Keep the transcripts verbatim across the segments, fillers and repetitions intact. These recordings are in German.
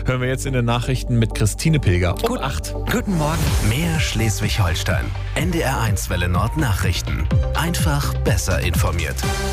Hören wir jetzt in den Nachrichten mit Christine Pilger um Gut, acht. Guten Morgen. Mehr Schleswig-Holstein. N D R eins Welle Nord Nachrichten. Einfach besser informiert.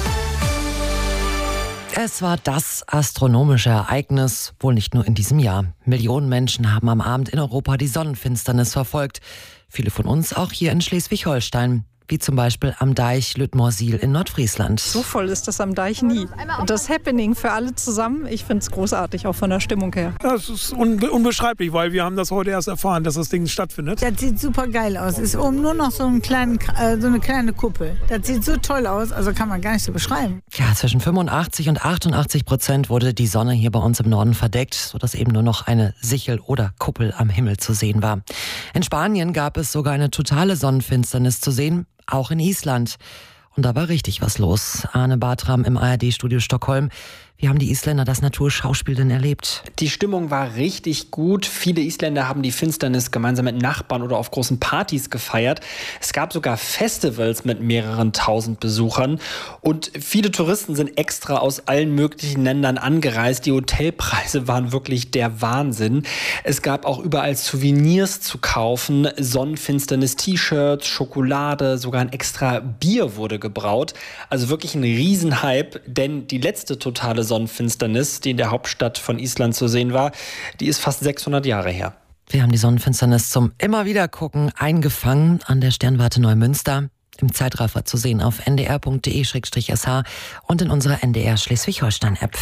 Es war das astronomische Ereignis, wohl nicht nur in diesem Jahr. Millionen Menschen haben am Abend in Europa die Sonnenfinsternis verfolgt. Viele von uns auch hier in Schleswig-Holstein. Wie zum Beispiel am Deich Lüttmoorsiel in Nordfriesland. So voll ist das am Deich nie. Und das Happening für alle zusammen, ich finde es großartig, auch von der Stimmung her. Das ist unbe- unbeschreiblich, weil wir haben das heute erst erfahren, dass das Ding stattfindet. Das sieht super geil aus. Ist oben nur noch so, einen kleinen, äh, so eine kleine Kuppel. Das sieht so toll aus, also kann man gar nicht so beschreiben. Ja, zwischen fünfundachtzig und achtundachtzig Prozent wurde die Sonne hier bei uns im Norden verdeckt, sodass eben nur noch eine Sichel oder Kuppel am Himmel zu sehen war. In Spanien gab es sogar eine totale Sonnenfinsternis zu sehen. Auch in Island. Und da war richtig was los. Arne Bartram im A R D-Studio Stockholm. Wie haben die Isländer das Naturschauspiel denn erlebt? Die Stimmung war richtig gut. Viele Isländer haben die Finsternis gemeinsam mit Nachbarn oder auf großen Partys gefeiert. Es gab sogar Festivals mit mehreren tausend Besuchern. Und viele Touristen sind extra aus allen möglichen Ländern angereist. Die Hotelpreise waren wirklich der Wahnsinn. Es gab auch überall Souvenirs zu kaufen. Sonnenfinsternis-T-Shirts, Schokolade, sogar ein extra Bier wurde gebraut. Also wirklich ein Riesenhype, denn die letzte totale Sonnenfinsternis, die in der Hauptstadt von Island zu sehen war, die ist fast sechshundert Jahre her. Wir haben die Sonnenfinsternis zum immer wieder gucken eingefangen an der Sternwarte Neumünster. Im Zeitraffer zu sehen auf n d r punkt d e slash s h und in unserer N D R Schleswig-Holstein-App.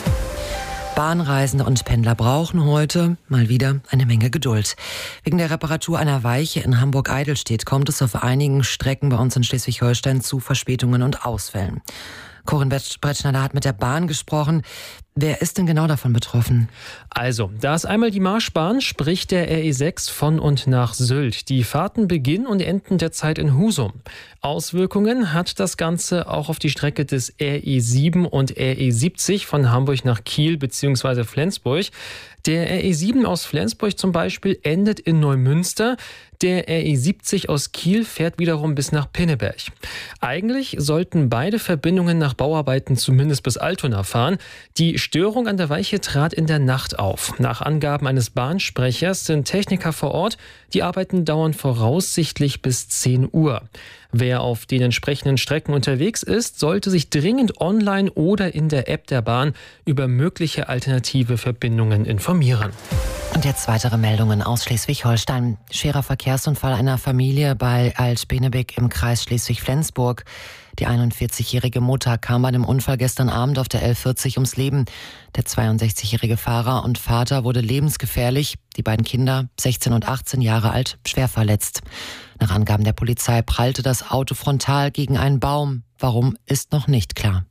Bahnreisende und Pendler brauchen heute mal wieder eine Menge Geduld. Wegen der Reparatur einer Weiche in Hamburg-Eidelstedt kommt es auf einigen Strecken bei uns in Schleswig-Holstein zu Verspätungen und Ausfällen. Corinne Brettschneider hat mit der Bahn gesprochen. Wer ist denn genau davon betroffen? Also, da ist einmal die Marschbahn, sprich der R E sechs von und nach Sylt. Die Fahrten beginnen und enden derzeit in Husum. Auswirkungen hat das Ganze auch auf die Strecke des R E sieben und R E siebzig von Hamburg nach Kiel bzw. Flensburg. Der R E sieben aus Flensburg zum Beispiel endet in Neumünster. Der R E siebzig aus Kiel fährt wiederum bis nach Pinneberg. Eigentlich sollten beide Verbindungen nach Bauarbeiten zumindest bis Altona fahren. Die Störung an der Weiche trat in der Nacht auf. Nach Angaben eines Bahnsprechers sind Techniker vor Ort. Die Arbeiten dauern voraussichtlich bis zehn Uhr. Wer auf den entsprechenden Strecken unterwegs ist, sollte sich dringend online oder in der App der Bahn über mögliche alternative Verbindungen informieren. Und jetzt weitere Meldungen aus Schleswig-Holstein. Schwerer Verkehrsunfall einer Familie bei Alt-Benebeck im Kreis Schleswig-Flensburg. Die einundvierzigjährige Mutter kam bei dem Unfall gestern Abend auf der L vierzig ums Leben. Der zweiundsechzigjährige Fahrer und Vater wurde lebensgefährlich. Die beiden Kinder, sechzehn und achtzehn Jahre alt, schwer verletzt. Nach Angaben der Polizei prallte das Auto frontal gegen einen Baum. Warum, ist noch nicht klar.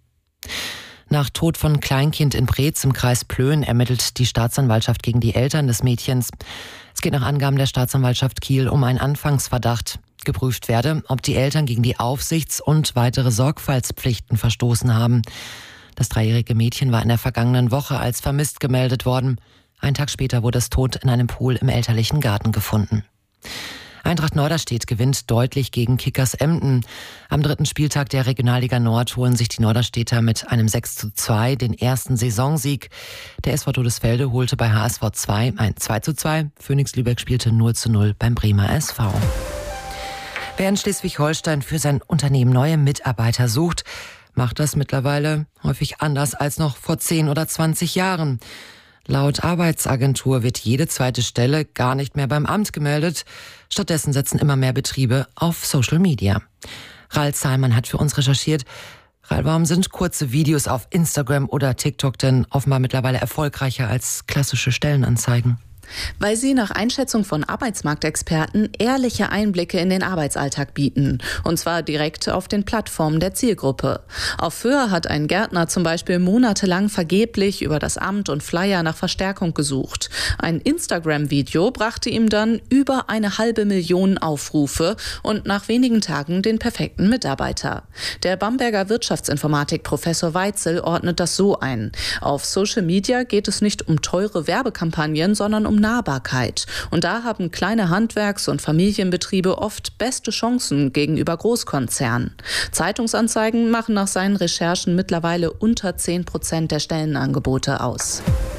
Nach Tod von Kleinkind in Preetz im Kreis Plön ermittelt die Staatsanwaltschaft gegen die Eltern des Mädchens. Es geht nach Angaben der Staatsanwaltschaft Kiel um einen Anfangsverdacht. Geprüft werde, ob die Eltern gegen die Aufsichts- und weitere Sorgfaltspflichten verstoßen haben. Das dreijährige Mädchen war in der vergangenen Woche als vermisst gemeldet worden. Einen Tag später wurde es tot in einem Pool im elterlichen Garten gefunden. Eintracht Norderstedt gewinnt deutlich gegen Kickers Emden. Am dritten Spieltag der Regionalliga Nord holen sich die Norderstedter mit einem sechs zu zwei den ersten Saisonsieg. Der S V Todesfelde holte bei H S V zwei ein zwei zu zwei. Phoenix Lübeck spielte null zu null beim Bremer S V. Wer in Schleswig-Holstein für sein Unternehmen neue Mitarbeiter sucht, macht das mittlerweile häufig anders als noch vor zehn oder zwanzig Jahren. Laut Arbeitsagentur wird jede zweite Stelle gar nicht mehr beim Amt gemeldet. Stattdessen setzen immer mehr Betriebe auf Social Media. Ralf Zahllmann hat für uns recherchiert. Ralf, warum sind kurze Videos auf Instagram oder TikTok denn offenbar mittlerweile erfolgreicher als klassische Stellenanzeigen? Weil sie nach Einschätzung von Arbeitsmarktexperten ehrliche Einblicke in den Arbeitsalltag bieten. Und zwar direkt auf den Plattformen der Zielgruppe. Auf Föhr hat ein Gärtner zum Beispiel monatelang vergeblich über das Amt und Flyer nach Verstärkung gesucht. Ein Instagram-Video brachte ihm dann über eine halbe Million Aufrufe und nach wenigen Tagen den perfekten Mitarbeiter. Der Bamberger Wirtschaftsinformatik-Professor Weitzel ordnet das so ein. Auf Social Media geht es nicht um teure Werbekampagnen, sondern um Nahbarkeit. Und da haben kleine Handwerks- und Familienbetriebe oft beste Chancen gegenüber Großkonzernen. Zeitungsanzeigen machen nach seinen Recherchen mittlerweile unter zehn Prozent der Stellenangebote aus.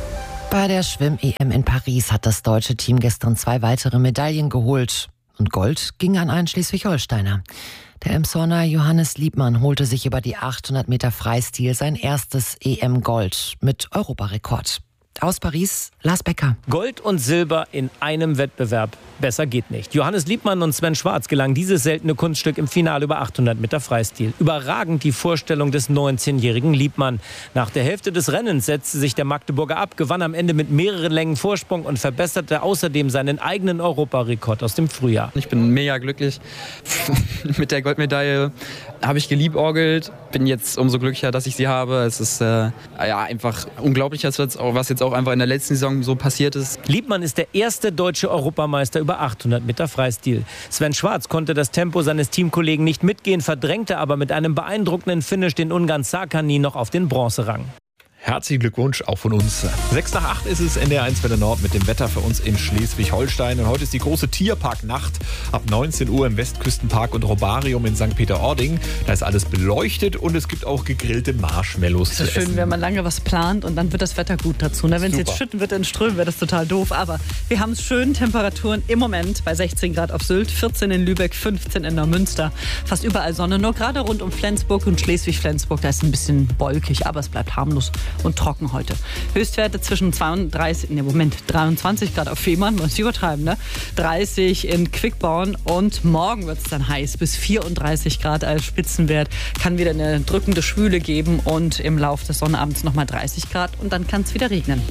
Bei der Schwimm-E M in Paris hat das deutsche Team gestern zwei weitere Medaillen geholt. Und Gold ging an einen Schleswig-Holsteiner. Der Emshorner Johannes Liebmann holte sich über die achthundert Meter Freistil sein erstes E M-Gold mit Europarekord. Aus Paris, Lars Becker. Gold und Silber in einem Wettbewerb. Besser geht nicht. Johannes Liebmann und Sven Schwarz gelang dieses seltene Kunststück im Finale über achthundert Meter Freistil. Überragend die Vorstellung des neunzehnjährigen Liebmann. Nach der Hälfte des Rennens setzte sich der Magdeburger ab, gewann am Ende mit mehreren Längen Vorsprung und verbesserte außerdem seinen eigenen Europarekord aus dem Frühjahr. Ich bin mega glücklich. Mit der Goldmedaille habe ich geliebäugelt. Bin jetzt umso glücklicher, dass ich sie habe. Es ist äh, ja, einfach unglaublich, was jetzt auch einfach in der letzten Saison so passiert ist. Liebmann ist der erste deutsche Europameister über achthundert Meter Freistil. Sven Schwarz konnte das Tempo seines Teamkollegen nicht mitgehen, verdrängte aber mit einem beeindruckenden Finish den Ungarn Sarkany noch auf den Bronzerang. Herzlichen Glückwunsch auch von uns. sechs nach acht ist es, N D R eins Welle Nord mit dem Wetter für uns in Schleswig-Holstein. Und heute ist die große Tierparknacht ab neunzehn Uhr im Westküstenpark und Robarium in Sankt Peter-Ording. Da ist alles beleuchtet und es gibt auch gegrillte Marshmallows zu essen. Das ist schön, wenn man lange was plant und dann wird das Wetter gut dazu. Ne? Wenn es jetzt schütten wird in Strömen, wäre das total doof. Aber wir haben es schön. Temperaturen im Moment bei sechzehn Grad auf Sylt, vierzehn in Lübeck, fünfzehn in Neumünster. Fast überall Sonne. Nur gerade rund um Flensburg und Schleswig-Flensburg, da ist ein bisschen wolkig, aber es bleibt harmlos und trocken heute. Höchstwerte zwischen zweiunddreißig, ne Moment, dreiundzwanzig Grad auf Fehmarn, muss ich übertreiben, ne? dreißig in Quickborn und morgen wird es dann heiß, bis vierunddreißig Grad als Spitzenwert. Kann wieder eine drückende Schwüle geben und im Lauf des Sonnabends nochmal dreißig Grad und dann kann es wieder regnen.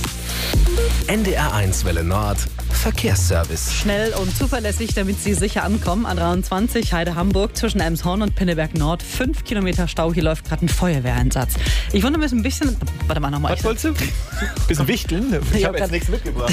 N D R eins Welle Nord Verkehrsservice. Schnell und zuverlässig, damit Sie sicher ankommen. A dreiundzwanzig Heide-Hamburg zwischen Elmshorn und Pinneberg Nord. Fünf Kilometer Stau. Hier läuft gerade ein Feuerwehreinsatz. Ich wundere mich ein bisschen. Warte mal nochmal. Was wolltest du? Bisschen wichteln? Ich habe jetzt nichts mitgebracht.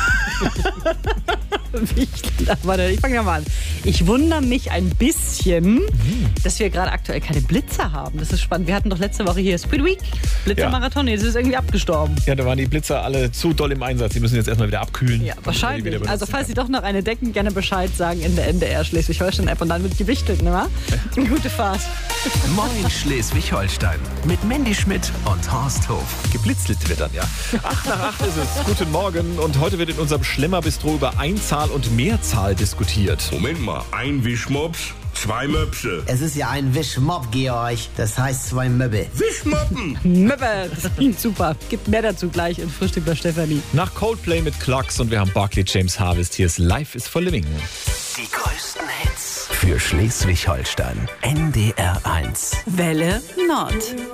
Wichteln. Warte, ich fange ja mal an. Ich wundere mich ein bisschen, mhm. dass wir gerade aktuell keine Blitzer haben. Das ist spannend. Wir hatten doch letzte Woche hier Speed Week. Blitzermarathon. Ja. Jetzt ist es irgendwie abgestorben. Ja, da waren die Blitzer alle zu doll im Einsatz. Die müssen jetzt erstmal wieder abkühlen. Ja, wahrscheinlich. Also falls Sie doch noch eine decken, gerne Bescheid sagen in der N D R Schleswig-Holstein-App und dann wird gewichtet, ne? Eine gute Fahrt. Moin Schleswig-Holstein mit Mandy Schmidt und Horst Hof. Geblitzelt wird dann, ja. acht nach acht ist es. Guten Morgen. Und heute wird in unserem Schlemmerbistro über Einzahl und Mehrzahl diskutiert. Moment mal, ein Wischmops, zwei Möpse. Es ist ja ein Wischmopp, Georg. Das heißt zwei Möbbe. Wischmoppen! Möbbe, das klingt super. Gibt mehr dazu gleich in Frühstück bei Stefanie. Nach Coldplay mit Clarks und wir haben Barclay James Harvest. Hier ist Life is for Living. Die größten Hits für Schleswig-Holstein. N D R eins. Welle Nord.